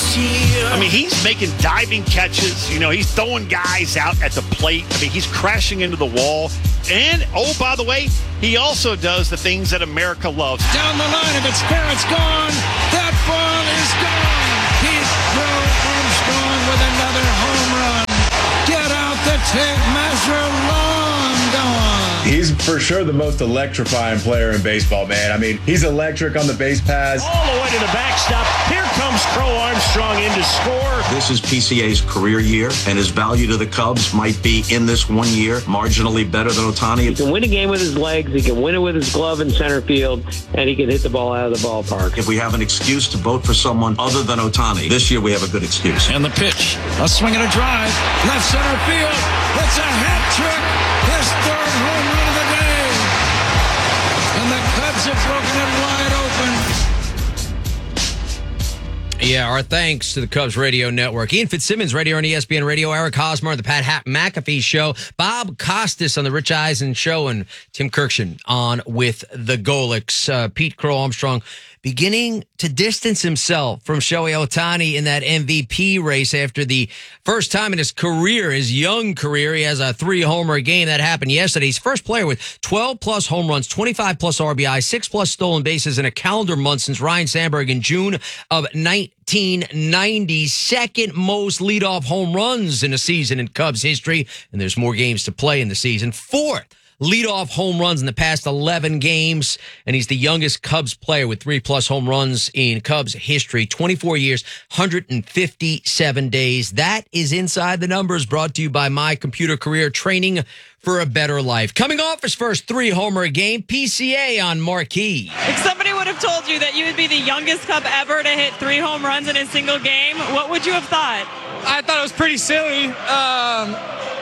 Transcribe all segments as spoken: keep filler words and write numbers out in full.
I mean, he's making diving catches. You know, he's throwing guys out at the plate. I mean, he's crashing into the wall. And, oh, by the way, he also does the things that America loves. Down the line, if it's fair, it's gone. That ball is gone. Pete Crow Armstrong with another home run. Get out the tape measure, long gone. He's for sure the most electrifying player in baseball, man. I mean, he's electric on the base paths. All the way to the backstop. Here comes Crow Armstrong in to score. This is P C A's career year, and his value to the Cubs might be in this one year marginally better than Ohtani. He can win a game with his legs. He can win it with his glove in center field, and he can hit the ball out of the ballpark. If we have an excuse to vote for someone other than Ohtani, this year we have a good excuse. And the pitch, a swing and a drive, left center field. It's a hat trick. His third home run of the day. And the Cubs have broken it wide open. Yeah, our thanks to the Cubs Radio Network. Ian Fitzsimmons, radio on E S P N Radio. Eric Hosmer on the Pat Hat McAfee Show. Bob Costas on the Rich Eisen Show. And Tim Kirkshin on with the Golics. Uh, Pete Crow Armstrong beginning to distance himself from Shohei Ohtani in that M V P race after the first time in his career, his young career. He has a three-homer game. That happened yesterday. He's first player with twelve-plus home runs, twenty-five-plus R B I, six-plus stolen bases in a calendar month since Ryan Sandberg in June of nineteen ninety. Second most leadoff home runs in a season in Cubs history, and there's more games to play in the season. Fourth leadoff home runs in the past eleven games, and he's the youngest Cubs player with three-plus home runs in Cubs history. twenty-four years, one hundred fifty-seven days. That is Inside the Numbers, brought to you by My Computer Career, training for a better life. Coming off his first three-homer game, P C A on Marquee. If somebody would have told you that you would be the youngest Cub ever to hit three home runs in a single game, what would you have thought? I thought it was pretty silly. Um...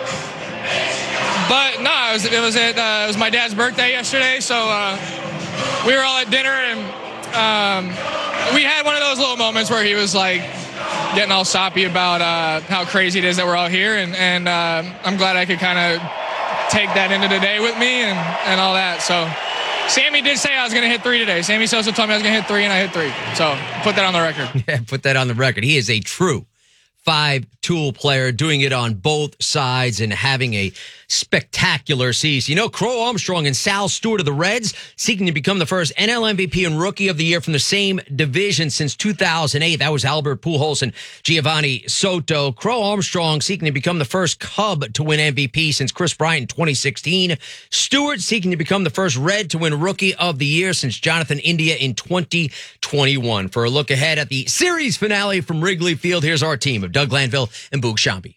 But no, it was it was, it, uh, it was my dad's birthday yesterday, so uh, we were all at dinner, and um, we had one of those little moments where he was like getting all soppy about uh, how crazy it is that we're all here, and, and uh, I'm glad I could kind of take that into the day with me and, and all that. So Sammy did say I was going to hit three today. Sammy Sosa told me I was going to hit three, and I hit three. So put that on the record. Yeah, put that on the record. He is a true five-tool player, doing it on both sides and having a spectacular season. You know, Crow Armstrong and Sal Stewart of the Reds seeking to become the first N L M V P and Rookie of the Year from the same division since two thousand eight. That was Albert Pujols and Giovanni Soto. Crow Armstrong seeking to become the first Cub to win M V P since Chris Bryant in twenty sixteen. Stewart seeking to become the first Red to win Rookie of the Year since Jonathan India in twenty twenty-one. For a look ahead at the series finale from Wrigley Field, here's our team of Doug Glanville and Boog Shambi.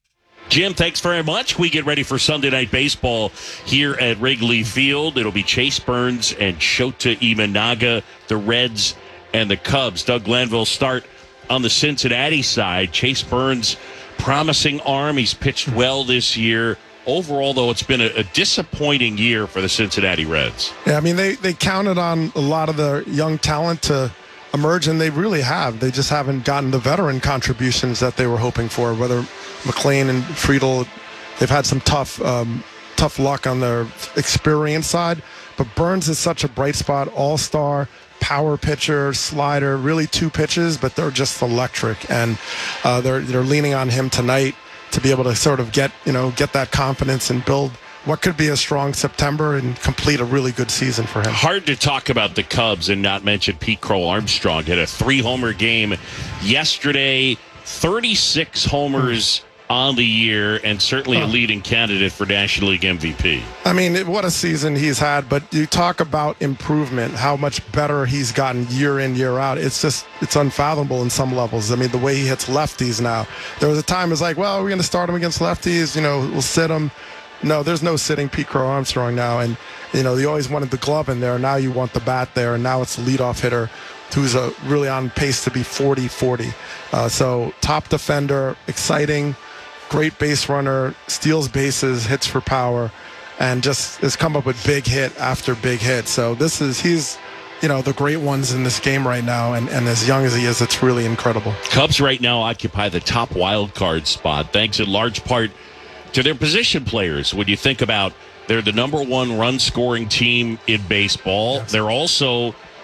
Jim, thanks very much. We get ready for Sunday Night Baseball here at Wrigley Field. It'll be Chase Burns and Shota Imanaga, the Reds and the Cubs. Doug Glanville start on the Cincinnati side. Chase Burns, promising arm. He's pitched well this year. Overall, though, it's been a, a disappointing year for the Cincinnati Reds. Yeah, I mean, they, they counted on a lot of the young talent to emerge, and they really have. They just haven't gotten the veteran contributions that they were hoping for, whether McLean and Friedel, they've had some tough um, tough luck on their experience side. But Burns is such a bright spot, all-star, power pitcher, slider, really two pitches, but they're just electric. And uh, they're they're leaning on him tonight to be able to sort of get, you know, get that confidence and build what could be a strong September and complete a really good season for him. Hard to talk about the Cubs and not mention Pete Crow Armstrong. Had a three-homer game yesterday, thirty-six homers on the year, and certainly huh. a leading candidate for National League M V P. I mean, what a season he's had, but you talk about improvement, how much better he's gotten year in, year out. It's just, it's unfathomable in some levels. I mean, the way he hits lefties now. There was a time it's like, well, we're going to start him against lefties, you know, we'll sit him. No, there's no sitting Pete Crow Armstrong now. And, you know, you always wanted the glove in there. Now you want the bat there. And now it's the leadoff hitter who's a, really on pace to be forty forty. Uh, so top defender, exciting, great base runner, steals bases, hits for power, and just has come up with big hit after big hit. So this is, he's, you know, the great ones in this game right now. And, and as young as he is, it's really incredible. Cubs right now occupy the top wild card spot, thanks in large part to their position players. When you think about, they're the number one run scoring team in baseball. Yes. They're also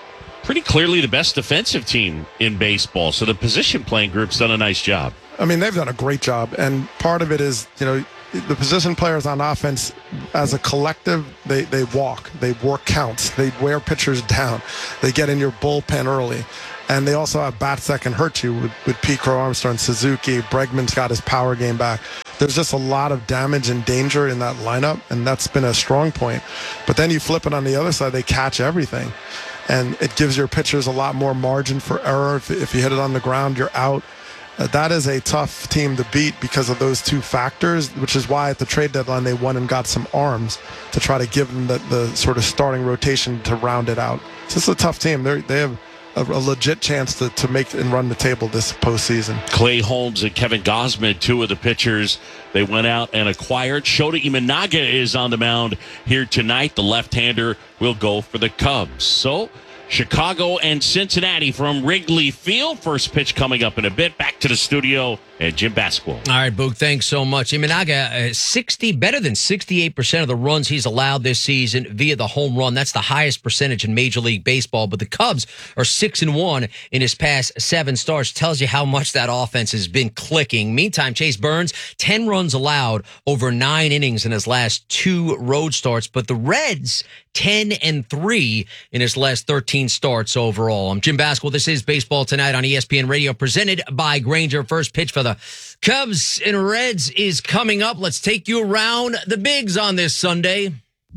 pretty clearly the best defensive team in baseball. So the position playing group's done a nice job. I mean, they've done a great job. And part of it is, you know, the position players on offense, as a collective, they, they walk, they work counts, they wear pitchers down, they get in your bullpen early. And they also have bats that can hurt you with, with Pete Crow Armstrong, Suzuki. Bregman's got his power game back. There's just a lot of damage and danger in that lineup, and that's been a strong point. But then you flip it on the other side, they catch everything. And it gives your pitchers a lot more margin for error. If, if you hit it on the ground, you're out. Uh, that is a tough team to beat because of those two factors, which is why at the trade deadline they went and got some arms to try to give them the, the sort of starting rotation to round it out. So it's a tough team. They're, they have a, a legit chance to, to make and run the table this postseason. Clay Holmes and Kevin Gausman, two of the pitchers they went out and acquired. Shota Imanaga is on the mound here tonight. The left-hander will go for the Cubs. So Chicago and Cincinnati from Wrigley Field. First pitch coming up in a bit. Back to the studio and Jim Basquill. All right, Boog, thanks so much. Imanaga, uh, sixty, better than sixty-eight percent of the runs he's allowed this season via the home run. That's the highest percentage in Major League Baseball. But the Cubs are six and one in his past seven starts. Tells you how much that offense has been clicking. Meantime, Chase Burns, ten runs allowed over nine innings in his last two road starts. But the Reds, ten and three in his last thirteen starts overall. I'm Jim Basquill. This is Baseball Tonight on E S P N Radio, presented by Grainger. First pitch for the Cubs and Reds is coming up. Let's take you around the bigs on this Sunday.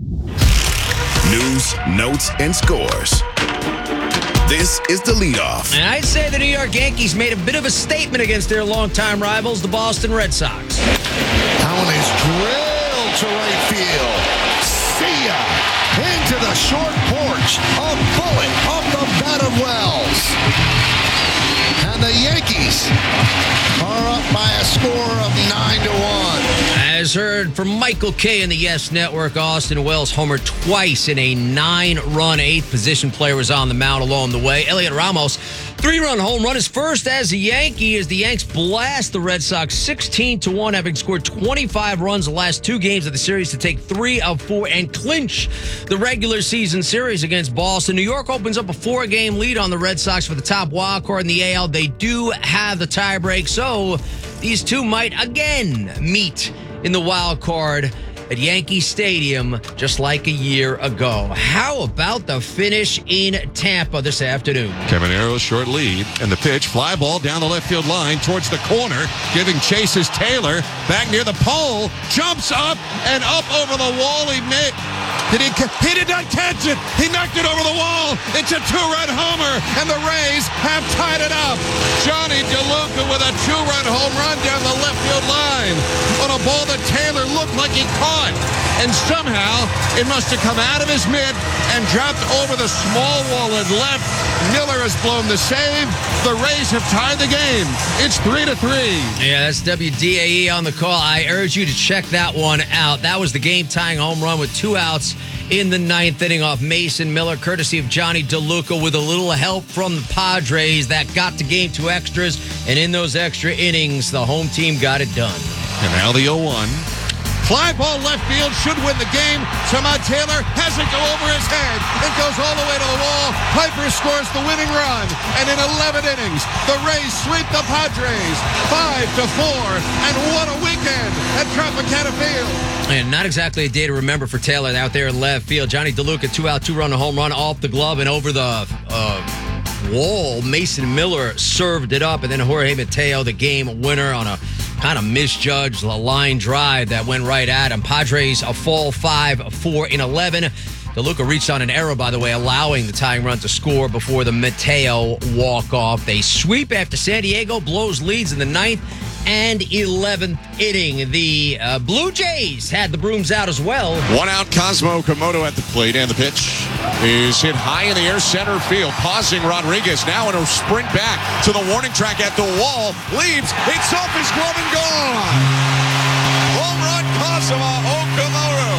News, notes, and scores. This is the leadoff. And I'd say the New York Yankees made a bit of a statement against their longtime rivals, the Boston Red Sox. Allen is drilled to right field. See ya! Into the short porch. A bullet off the bat of Wells. And the Yankees are up by a score of nine to one. As heard from Michael Kay in the Yes Network, Austin Wells homered twice in a nine-run eighth position player was on the mound along the way. Elliot Ramos, three-run home run, his first as a Yankee as the Yanks blast the Red Sox sixteen to one, having scored twenty-five runs the last two games of the series to take three of four and clinch the regular season series against Boston. New York opens up a four-game lead on the Red Sox for the top wild card in the A L. They do have the tiebreak, so these two might again meet in the wild card at Yankee Stadium just like a year ago. How about the finish in Tampa this afternoon? Camaro's short lead, and the pitch, fly ball down the left field line towards the corner, giving chases Taylor, back near the pole, jumps up and up over the wall. He made, did he, he did not catch it. He knocked it over the wall. It's a two-run homer, and the Rays have tied it up. Johnny DeLuca with a two-run home run down the left field line on a ball that Taylor looked like he caught. And somehow it must have come out of his mitt and dropped over the small wall and left. Miller has blown the save. The Rays have tied the game. It's three to three. Yeah, that's W D A E on the call. I urge you to check that one out. That was the game-tying home run with two outs in the ninth inning off Mason Miller, courtesy of Johnny DeLuca, with a little help from the Padres that got the game to extras. And in those extra innings, the home team got it done. And now the oh one. Fly ball left field should win the game. Samad Taylor has it go over his head. It goes all the way to the wall. Piper scores the winning run. And in eleven innings, the Rays sweep the Padres five to four. And what a weekend at Tropicana Field. And not exactly a day to remember for Taylor out there in left field. Johnny DeLuca, two-out, two-run home run off the glove and over the uh, wall. Mason Miller served it up, and then Jorge Mateo, the game winner on a kind of misjudged line drive that went right at him. Padres a fall five four in eleven. DeLuca reached on an error, by the way, allowing the tying run to score before the Mateo walk-off. They sweep after San Diego blows leads in the ninth and eleventh inning. The uh, Blue Jays had the brooms out as well. One out, Cosmo Komodo at the plate, and the pitch is hit high in the air center field. Pausing Rodriguez now in a sprint back to the warning track at the wall. Leaves, it's off his glove and gone. Home run, Cosmo Okamoto.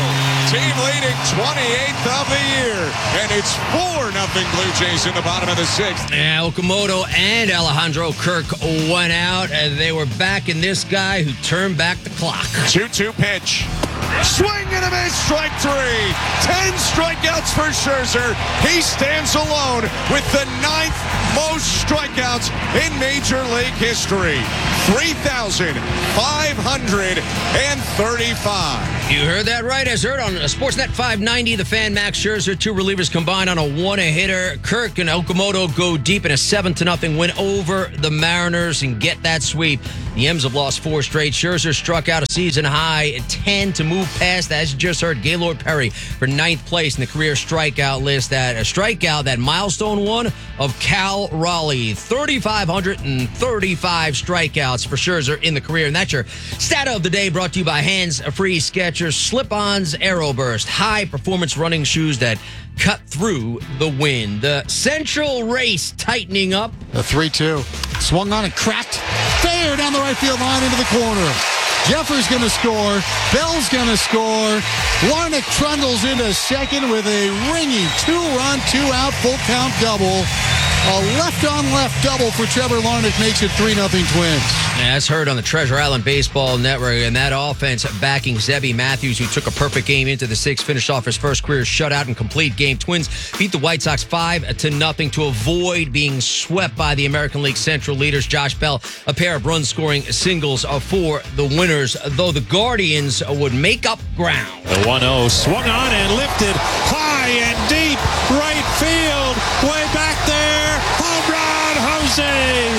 Team leading twenty-eighth of the year. And it's four nothing Blue Jays in the bottom of the sixth. Yeah, Okamoto and Alejandro Kirk went out, and they were backing this guy who turned back the clock. two two pitch. Swing and a miss, strike three. Ten strikeouts for Scherzer. He stands alone with the ninth most strikeouts in Major League history. three thousand five hundred thirty-five. You heard that right. As heard on Sportsnet five ninety, the Fan, Max Scherzer, two relievers combined on a one-hitter. Kirk and Okamoto go deep in a seven to nothing win over the Mariners and get that sweep. The M's have lost four straight. Scherzer struck out a season high ten to move past, as you just heard, Gaylord Perry for ninth place in the career strikeout list. That a strikeout, that milestone one of Cal Raleigh. three thousand five hundred thirty-five strikeouts for Scherzer in the career. And that's your stat of the day, brought to you by Hands Free Skechers Slip-Ons Aeroburst, high performance running shoes that cut through the wind. The Central race tightening up. A three two. Swung on and cracked. Fair down the right field line into the corner. Jeffers going to score. Bell's going to score. Larnach trundles into second with a ringing two-run, two-out, full-count double. A left-on-left double for Trevor Larnach makes it three nothing Twins. Yeah, that's heard on the Treasure Island Baseball Network, and that offense backing Zebby Matthews, who took a perfect game into the sixth, finished off his first career shutout and complete game. Twins beat the White Sox five to nothing to avoid being swept by the American League Central leaders. Josh Bell, a pair of run-scoring singles for the winners, though the Guardians would make up ground. The one oh swung on and lifted high and deep right field, way back there. Home run, Jose!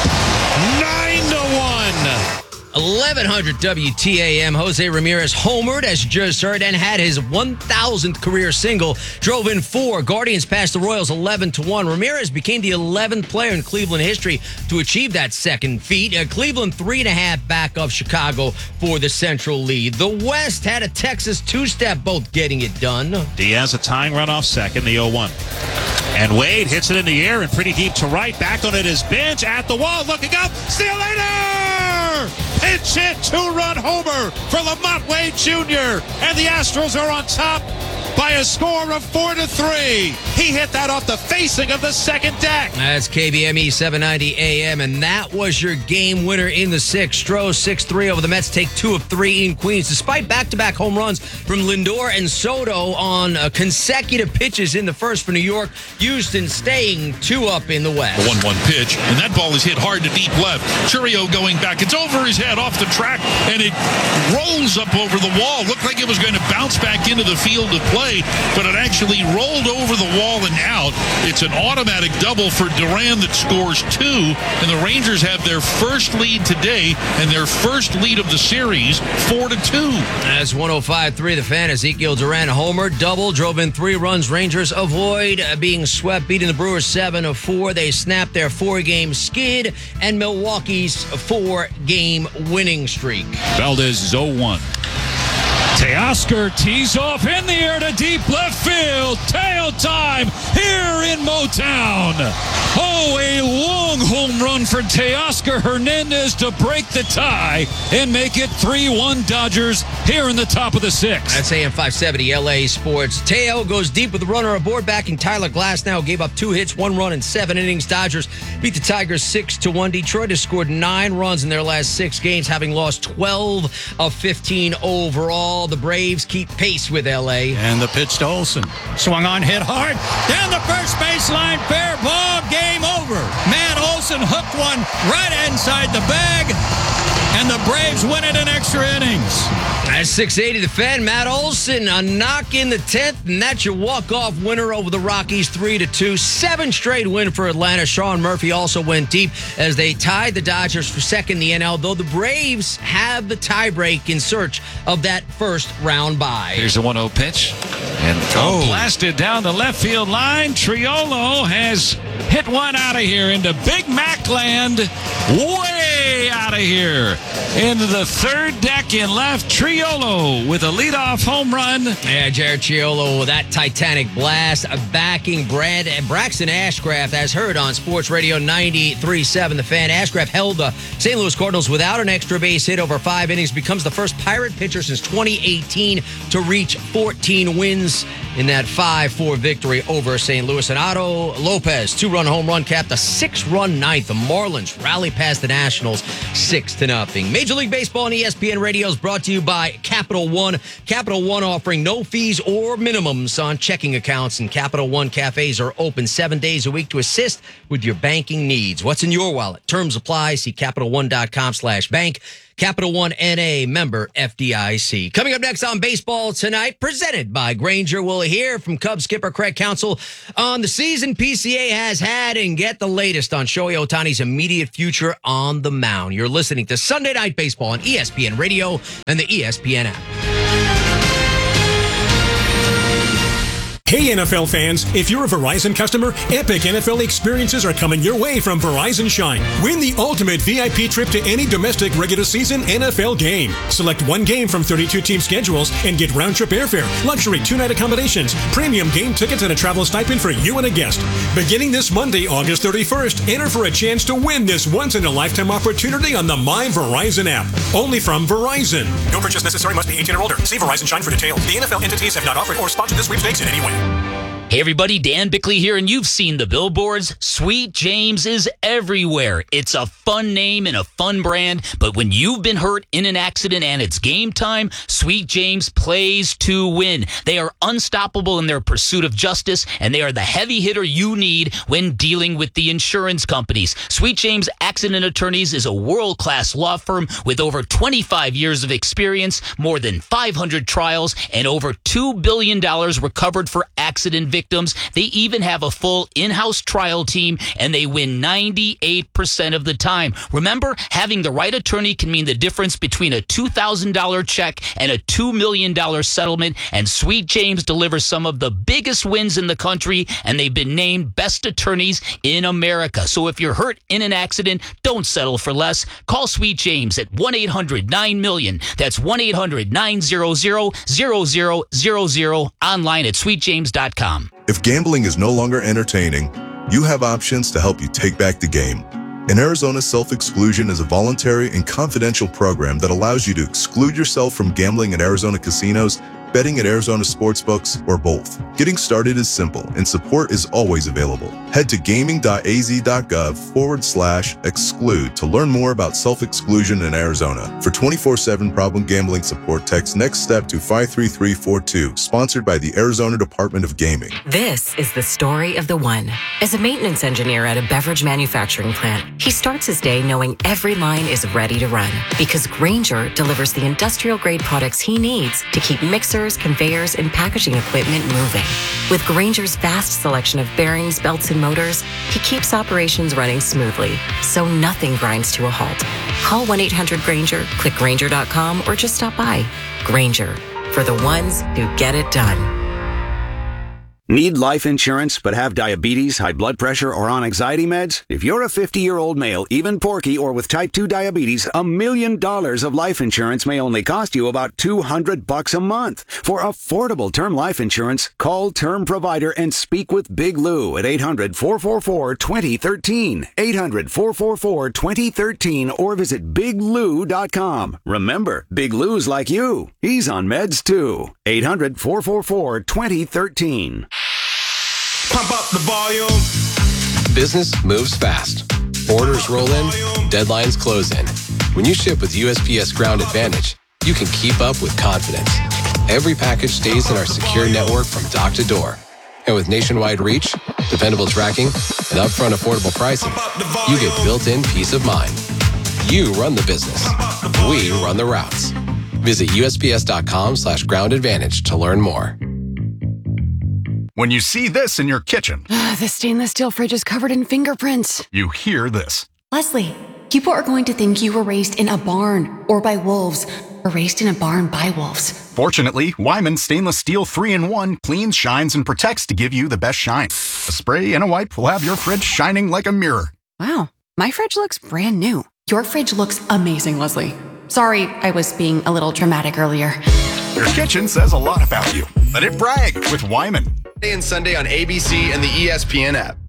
Nine to one. eleven hundred W T A M. Jose Ramirez homered, as you just heard, and had his one thousandth career single. Drove in four. Guardians passed the Royals eleven to one. Ramirez became the eleventh player in Cleveland history to achieve that second feat. Uh, Cleveland three and a half back of Chicago for the Central lead. The West had a Texas two-step, both getting it done. Diaz a tying run off second, the oh one. And Wade hits it in the air and pretty deep to right. Back on it is Bench at the wall, looking up. Steal later! Pinch hit, two-run homer for Lamont Wade Junior And the Astros are on top by a score of four to three. He hit that off the facing of the second deck. That's K B M E seven ninety A M, and that was your game winner in the sixth. Stroh six three over the Mets, take two of three in Queens. Despite back-to-back home runs from Lindor and Soto on uh, consecutive pitches in the first for New York, Houston staying two up in the West. The one one pitch, and that ball is hit hard to deep left. Churio going back. It's over his head off the track, and it rolls up over the wall. Looked like it was going to bounce back into the field of play, but it actually rolled over the wall and out. It's an automatic double for Duran that scores two, and the Rangers have their first lead today and their first lead of the series, four to two. That's one oh five point three The Fan. Ezekiel Duran homer, double, drove in three runs. Rangers avoid being swept, beating the Brewers seven to four. They snapped their four-game skid and Milwaukee's four-game winning streak. Valdez is oh one. Teoscar tees off in the air to deep left field. Tail time here in Motown. Oh, a long home run for Teoscar Hernandez to break the tie and make it three one Dodgers here in the top of the sixth. That's A M five seventy L A Sports. Teo goes deep with the runner aboard, backing Tyler Glasnow. Gave up two hits, one run in seven innings. Dodgers beat the Tigers six to one. Detroit has scored nine runs in their last six games, having lost twelve of fifteen overall. The Braves keep pace with L A. And the pitch to Olsen. Swung on, hit hard. Down the first baseline, fair ball, game over. Matt Olsen hooked one right inside the bag, and the Braves win it in extra innings. That's six eighty The Fan. Matt Olsen, a knock in the tenth, and that's your walk-off winner over the Rockies, three to two. Seven straight win for Atlanta. Sean Murphy also went deep as they tied the Dodgers for second in the N L, though the Braves have the tiebreak in search of that first round bye. Here's the one oh pitch. And oh. Blasted down the left field line. Triolo has hit one out of here into Big Mac land. Way out of here. into the third deck in left. Triolo with a leadoff home run. Yeah, Jared Triolo with that Titanic blast backing Brad and Braxton Ashcraft, as heard on Sports Radio ninety-three point seven. The Fan. Ashcraft held the Saint Louis Cardinals without an extra base hit over five innings, becomes the first Pirate pitcher since twenty eighteen to reach fourteen wins in that five four victory over Saint Louis. And Otto Lopez, two-run home run, capped a six-run ninth. The Marlins rally past the Nationals six to nothing. Major League Baseball and E S P N Radio is brought to you by Capital One. Capital One offering no fees or minimums on checking accounts, and Capital One cafes are open seven days a week to assist with your banking needs. What's in your wallet? Terms apply. See Capital One dot com slash bank. Capital One N A, member F D I C. Coming up next on Baseball Tonight, presented by Grainger, we'll hear from Cubs skipper Craig Counsell on the season P C A has had and get the latest on Shohei Ohtani's immediate future on the mound. You're listening to Sunday Night Baseball on E S P N Radio and the E S P N app. Hey N F L fans, if you're a Verizon customer, epic N F L experiences are coming your way from Verizon Shine. Win the ultimate V I P trip to any domestic regular season N F L game. Select one game from thirty-two team schedules and get round-trip airfare, luxury two-night accommodations, premium game tickets, and a travel stipend for you and a guest. Beginning this Monday, August thirty-first, enter for a chance to win this once-in-a-lifetime opportunity on the My Verizon app. Only from Verizon. No purchase necessary, must be eighteen or older. See Verizon Shine for details. The N F L entities have not offered or sponsored this sweepstakes in any way. Hey everybody, Dan Bickley here, and you've seen the billboards. Sweet James is everywhere. It's a fun name and a fun brand, but when you've been hurt in an accident and it's game time, Sweet James plays to win. They are unstoppable in their pursuit of justice, and they are the heavy hitter you need when dealing with the insurance companies. Sweet James Accident Attorneys is a world-class law firm with over twenty-five years of experience, more than five hundred trials, and over two billion dollars recovered for accident victims. Victims. They even have a full in-house trial team, and they win ninety-eight percent of the time. Remember, having the right attorney can mean the difference between a two thousand dollars check and a two million dollars settlement, and Sweet James delivers some of the biggest wins in the country, and they've been named best attorneys in America. So if you're hurt in an accident, don't settle for less. Call Sweet James at one eight hundred nine million. That's one eight hundred nine hundred zero zero zero zero, online at sweet james dot com. If gambling is no longer entertaining, you have options to help you take back the game. In Arizona, self-exclusion is a voluntary and confidential program that allows you to exclude yourself from gambling at Arizona casinos, betting at Arizona sportsbooks, or both. Getting started is simple, and support is always available. Head to gaming.az.gov forward slash exclude to learn more about self-exclusion in Arizona. For twenty-four seven problem gambling support, text NEXT STEP to five three three four two, sponsored by the Arizona Department of Gaming. This is the story of the one. As a maintenance engineer at a beverage manufacturing plant, he starts his day knowing every line is ready to run, because Grainger delivers the industrial-grade products he needs to keep mixers, conveyors, and packaging equipment moving. With Grainger's vast selection of bearings, belts, and motors, he keeps operations running smoothly, so nothing grinds to a halt. Call one eight hundred Grainger, click Grainger dot com, or just stop by. Grainger, for the ones who get it done. Need life insurance but have diabetes, high blood pressure, or on anxiety meds? If you're a fifty-year-old male, even porky, or with type two diabetes, a million dollars of life insurance may only cost you about two hundred bucks a month. For affordable term life insurance, call Term Provider and speak with Big Lou at eight hundred four four four two zero one three, eight hundred four four four two zero one three, or visit big lou dot com. Remember, Big Lou's like you. He's on meds too. eight hundred four four four two zero one three. Pump up the volume. Business moves fast. Orders roll in, deadlines close in. When you ship with U S P S Ground Advantage, you can keep up with confidence. Every package stays in our secure network from dock to door. And with nationwide reach, dependable tracking, and upfront affordable pricing, you get built-in peace of mind. You run the business. We run the routes. Visit U S P S dot com slash ground advantage to learn more. When you see this in your kitchen, the stainless steel fridge is covered in fingerprints. You hear this. Leslie, people are going to think you were raised in a barn or by wolves, or raised in a barn by wolves. Fortunately, Wyman Stainless Steel three in one cleans, shines, and protects to give you the best shine. A spray and a wipe will have your fridge shining like a mirror. Wow, my fridge looks brand new. Your fridge looks amazing, Leslie. Sorry, I was being a little dramatic earlier. Your kitchen says a lot about you. Let it brag with Wyman. Sunday and Sunday on A B C and the E S P N app.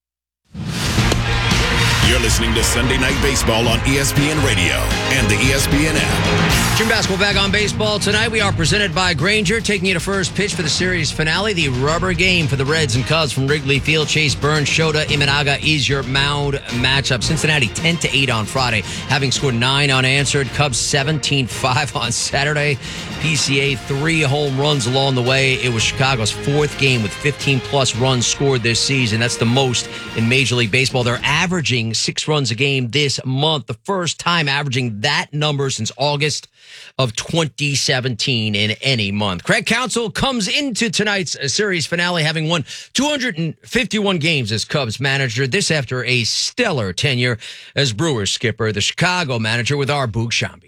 You're listening to Sunday Night Baseball on E S P N Radio and the E S P N app. Jim Basketball back on baseball tonight. We are presented by Grainger, taking you to first pitch for the series finale, the rubber game for the Reds and Cubs from Wrigley Field. Chase Burns, Shota Imanaga is your mound matchup. Cincinnati ten to eight on Friday, having scored nine unanswered. Cubs seventeen five on Saturday. P C A three home runs along the way. It was Chicago's fourth game with fifteen plus runs scored this season. That's the most in Major League Baseball. They're averaging six runs a game this month, the first time averaging that number since August of twenty seventeen in any month. Craig Counsell comes into tonight's series finale having won two hundred fifty-one games as Cubs manager. This after a stellar tenure as Brewers skipper, the Chicago manager with our Boog Shambi.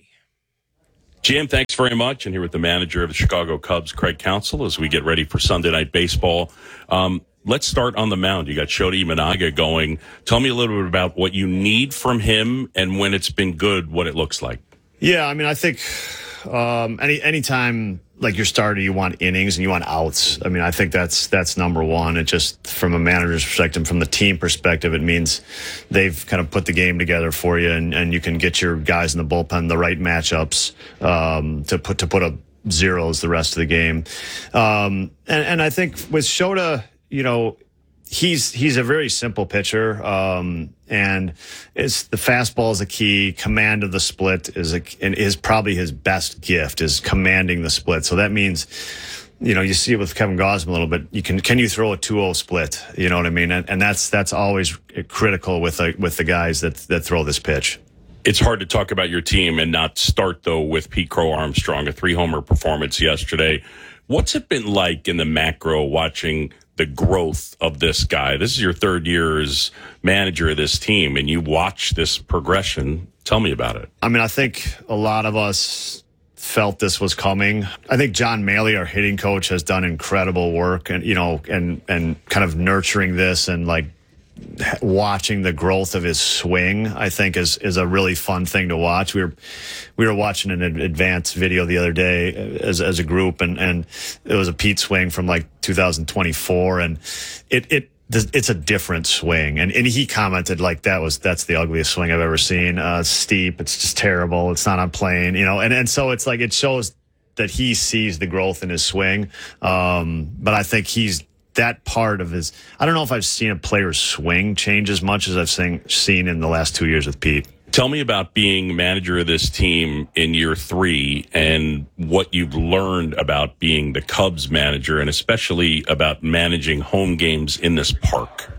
Jim, thanks very much. And here with the manager of the Chicago Cubs, Craig Counsell, as we get ready for Sunday Night Baseball. Um, let's start on the mound. You got Shota Imanaga going. Tell me a little bit about what you need from him and when it's been good, what it looks like. Yeah, I mean, I think um, any anytime like your starter, you want innings and you want outs. I mean, I think that's that's number one. It just from a manager's perspective, from the team perspective, it means they've kind of put the game together for you, and, and you can get your guys in the bullpen the right matchups um, to put to put up zeros the rest of the game. Um, and, and I think with Shota, you know, he's he's a very simple pitcher, um, and it's the fastball is a key. Command of the split is a, and is probably his best gift, is commanding the split. So that means, you know, you see it with Kevin Gausman a little bit. You can can you throw a two oh split? You know what I mean? And, and that's that's always critical with the, with the guys that that throw this pitch. It's hard to talk about your team and not start, though, with Pete Crow Armstrong, a three-homer performance yesterday. What's it been like in the macro watching the growth of this guy? This is your third year as manager of this team, and you watch this progression. Tell me about it. I mean, I think a lot of us felt this was coming. I think John Maley, our hitting coach, has done incredible work, and you know, and and kind of nurturing this and like watching the growth of his swing, I think is is a really fun thing to watch. We were we were watching an advanced video the other day as as a group, and and it was a Pete swing from like two thousand twenty-four, and it it it's a different swing. And and he commented like that was that's the ugliest swing I've ever seen. Uh, steep, it's just terrible. It's not on plane, you know. And and so it's like it shows that he sees the growth in his swing. Um, but I think he's that part of his, I don't know if I've seen a player's swing change as much as I've seen, seen in the last two years with Pete. Tell me about being manager of this team in year three and what you've learned about being the Cubs manager, and especially about managing home games in this park.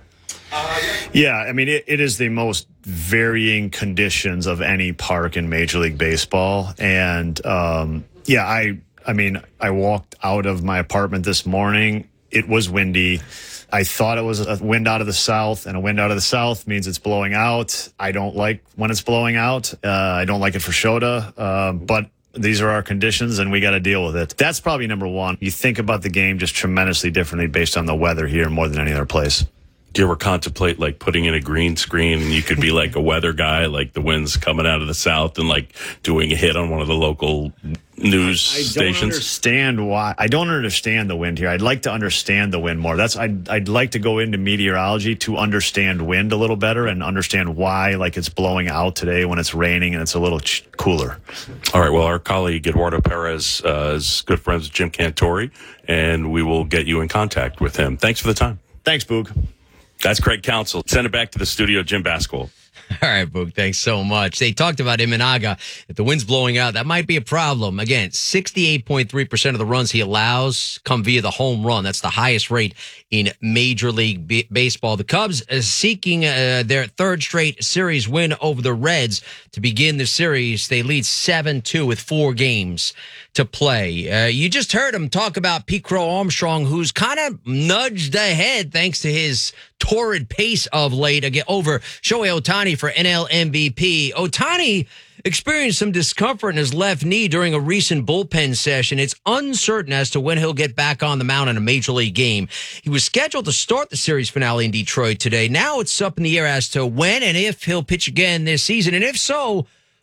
Yeah, I mean, it, it is the most varying conditions of any park in Major League Baseball. And um, yeah, I, I mean, I walked out of my apartment this morning. It was windy. I thought it was a wind out of the south, and a wind out of the south means it's blowing out. I don't like when it's blowing out. Uh, I don't like it for Shota, uh, but these are our conditions, and we got to deal with it. That's probably number one. You think about the game just tremendously differently based on the weather here more than any other place. Do you ever contemplate like putting in a green screen and you could be like a weather guy, like the wind's coming out of the south, and like doing a hit on one of the local news I, I stations? don't understand why. I don't understand the wind here. I'd like to understand the wind more. That's I'd I'd like to go into meteorology to understand wind a little better and understand why like it's blowing out today when it's raining and it's a little ch- cooler. All right. Well, our colleague Eduardo Perez uh, is good friends with Jim Cantore, and we will get you in contact with him. Thanks for the time. Thanks, Boog. That's Craig Counsell. Send it back to the studio, Jim Basketball. All right, Boog, thanks so much. They talked about Imanaga. If the wind's blowing out, that might be a problem. Again, sixty-eight point three percent of the runs he allows come via the home run. That's the highest rate in Major League B- Baseball. The Cubs are seeking uh, their third straight series win over the Reds to begin the series. They lead seven two with four games to play. Uh, you just heard him talk about Pete Crow Armstrong, who's kind of nudged ahead thanks to his torrid pace of late again over Shohei Ohtani for N L M V P. Ohtani experienced some discomfort in his left knee during a recent bullpen session. It's uncertain as to when he'll get back on the mound in a major league game. He was scheduled to start the series finale in Detroit today. Now it's up in the air as to when and if he'll pitch again this season. And if so,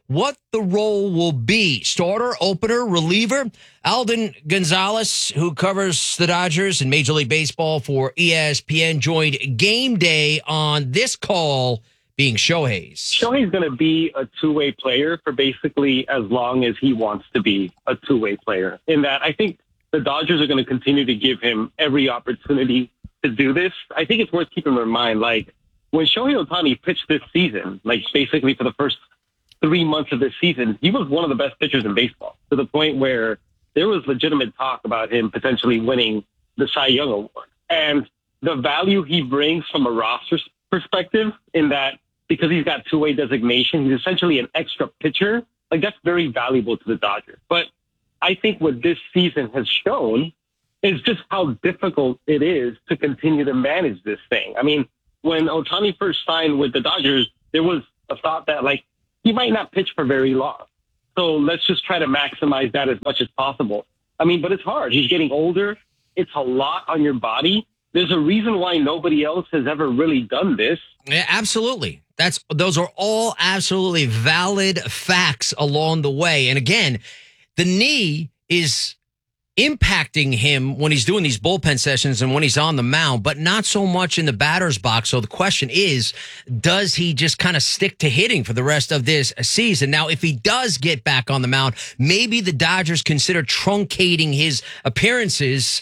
what the role will be. Starter, opener, reliever. Alden Gonzalez, who covers the Dodgers in Major League Baseball for E S P N, joined Game Day on this call, being Shohei's. Shohei's going to be a two-way player for basically as long as he wants to be a two-way player. In that, I think the Dodgers are going to continue to give him every opportunity to do this. I think it's worth keeping in mind, like, when Shohei Ohtani pitched this season, like basically for the first three months of this season, he was one of the best pitchers in baseball, to the point where there was legitimate talk about him potentially winning the Cy Young Award. And the value he brings from a roster perspective, in that because he's got two-way designation, he's essentially an extra pitcher. Like, that's very valuable to the Dodgers. But I think what this season has shown is just how difficult it is to continue to manage this thing. I mean, when Ohtani first signed with the Dodgers, there was a thought that, like, he might not pitch for very long. So let's just try to maximize that as much as possible. I mean, but it's hard. He's getting older. It's a lot on your body. There's a reason why nobody else has ever really done this. Yeah, absolutely. That's those are all absolutely valid facts along the way. And again, the knee is impacting him when he's doing these bullpen sessions and when he's on the mound, but not so much in the batter's box. So the question is, does he just kind of stick to hitting for the rest of this season? Now, if he does get back on the mound, maybe the Dodgers consider truncating his appearances